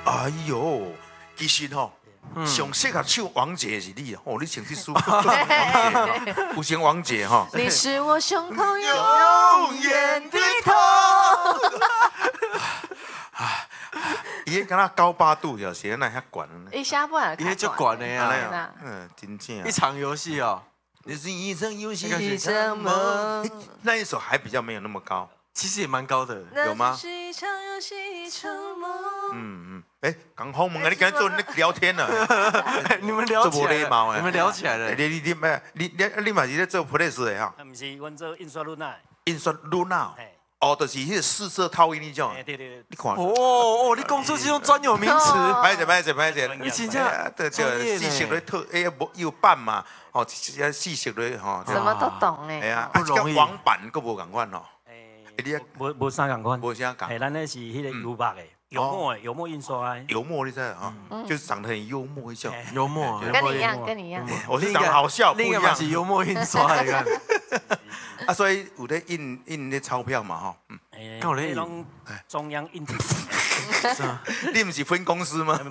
哎呦，其实吼。上适合唱王杰是你哦，你唱这首有声王杰哈。 你是我胸口永远的痛。 伊敢若9-8度，有时那遐悬。 伊下半伊就管的呀。 真正。 一场游戏哦。 你是一场游戏， 一场梦。 那一首还比较没有那么高， 其实也蛮高的， 有吗？ 是一场游戏，一场梦。 讲好梦啊！你刚才做那聊天了， 你们聊起来了，你们聊起来了。 你嘛是咧做 Plus 的哈？ 不是，阮做印刷录那。 印刷录那。哦，就是迄个四色套印那种。 对。 你看。 哦，你讲出这种专有名词。 歹势， 你真正对，细色咧套，有版嘛，哦，细色咧吼。 什么都懂哎。 哎呀，不容易。网版佫无共款哦。 无啥共款。 无啥共。 咱那是迄个油墨的。油墨印刷啊， 油墨你知道哈，就是长得很幽默一种， 幽默， 跟你一样， 我是长得好笑，不一样是幽默印刷的。 啊，所以有咧印咧钞票嘛吼， 迄拢中央印。 你唔是分公司吗？